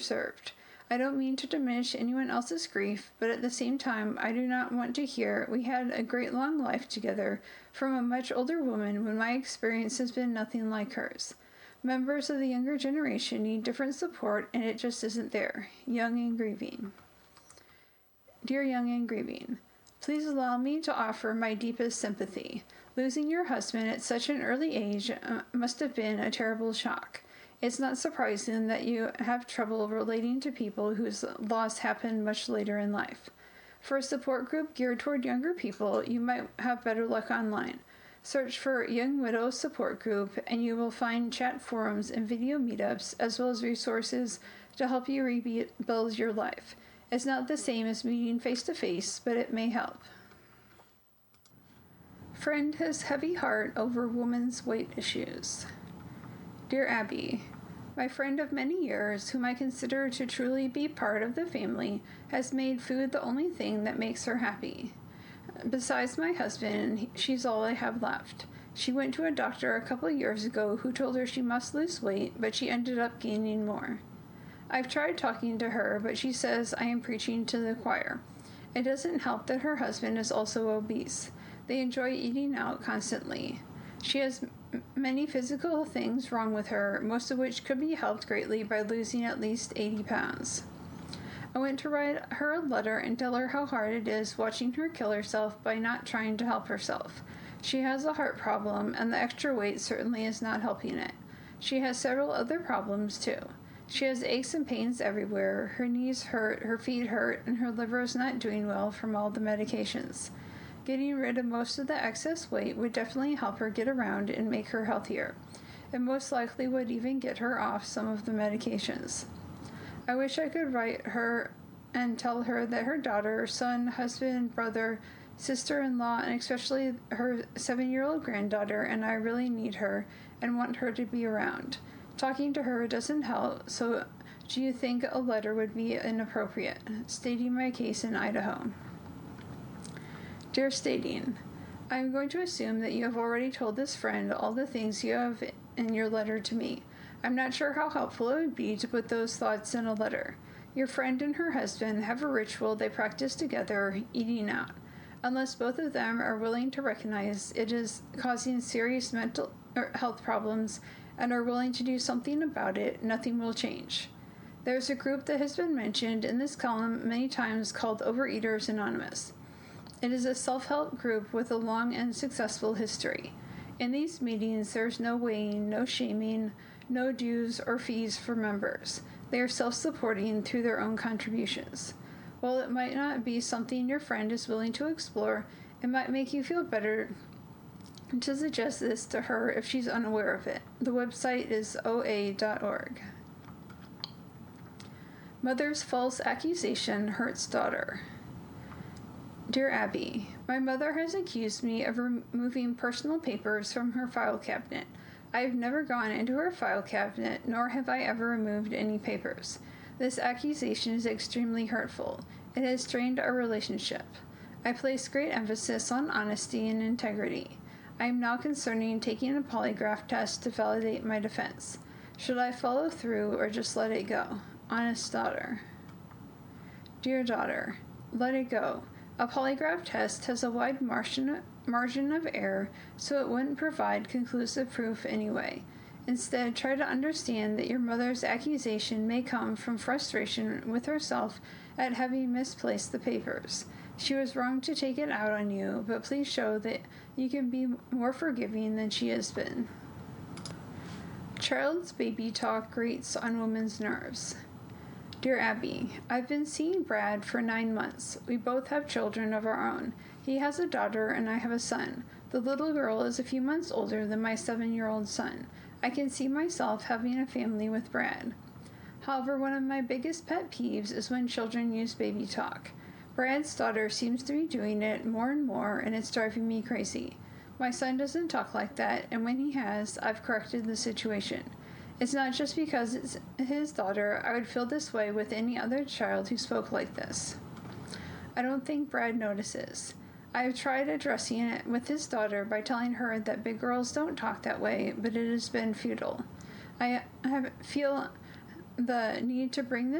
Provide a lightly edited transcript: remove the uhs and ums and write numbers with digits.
served. I don't mean to diminish anyone else's grief, but at the same time, I do not want to hear we had a great long life together from a much older woman when my experience has been nothing like hers. Members of the younger generation need different support, and it just isn't there. Young and grieving. Dear Young and Grieving, please allow me to offer my deepest sympathy. Losing your husband at such an early age must have been a terrible shock. It's not surprising that you have trouble relating to people whose loss happened much later in life. For a support group geared toward younger people, you might have better luck online. Search for Young Widows Support Group, and you will find chat forums and video meetups, as well as resources to help you rebuild your life. It's not the same as meeting face-to-face, but it may help. Friend has heavy heart over woman's weight issues. Dear Abby, my friend of many years, whom I consider to truly be part of the family, has made food the only thing that makes her happy. Besides my husband, she's all I have left. She went to a doctor a couple years ago who told her she must lose weight, but she ended up gaining more. I've tried talking to her, but she says I am preaching to the choir. It doesn't help that her husband is also obese. They enjoy eating out constantly. She has many physical things wrong with her, most of which could be helped greatly by losing at least 80 pounds. I went to write her a letter and tell her how hard it is watching her kill herself by not trying to help herself. She has a heart problem, and the extra weight certainly is not helping it. She has several other problems, too. She has aches and pains everywhere, her knees hurt, her feet hurt, and her liver is not doing well from all the medications. Getting rid of most of the excess weight would definitely help her get around and make her healthier. It most likely would even get her off some of the medications. I wish I could write her and tell her that her daughter, son, husband, brother, sister-in-law, and especially her 7-year-old granddaughter and I really need her and want her to be around. Talking to her doesn't help, so do you think a letter would be inappropriate? Stating my case in Idaho. Dear Stating, I am going to assume that you have already told this friend all the things you have in your letter to me. I'm not sure how helpful it would be to put those thoughts in a letter. Your friend and her husband have a ritual they practice together, eating out. Unless both of them are willing to recognize it is causing serious mental health problems and are willing to do something about it, nothing will change. There's a group that has been mentioned in this column many times called Overeaters Anonymous. It is a self-help group with a long and successful history. In these meetings, there's no weighing, no shaming, no dues or fees for members. They are self-supporting through their own contributions. While it might not be something your friend is willing to explore, it might make you feel better to suggest this to her if she's unaware of it. The website is oa.org. Mother's false accusation hurts daughter. Dear Abby, my mother has accused me of removing personal papers from her file cabinet. I have never gone into her file cabinet, nor have I ever removed any papers. This accusation is extremely hurtful. It has strained our relationship. I place great emphasis on honesty and integrity. I am now considering taking a polygraph test to validate my defense. Should I follow through or just let it go? Honest daughter. Dear daughter, let it go. A polygraph test has a wide margin of error, so it wouldn't provide conclusive proof anyway. Instead, try to understand that your mother's accusation may come from frustration with herself at having misplaced the papers. She was wrong to take it out on you, but please show that you can be more forgiving than she has been. Child's baby talk grates on women's nerves. Dear Abby, I've been seeing Brad for 9 months. We both have children of our own. He has a daughter and I have a son. The little girl is a few months older than my 7-year-old son. I can see myself having a family with Brad. However, one of my biggest pet peeves is when children use baby talk. Brad's daughter seems to be doing it more and more, and it's driving me crazy. My son doesn't talk like that, and when he has, I've corrected the situation. It's not just because it's his daughter. I would feel this way with any other child who spoke like this. I don't think Brad notices. I have tried addressing it with his daughter by telling her that big girls don't talk that way, but it has been futile. I feel the need to bring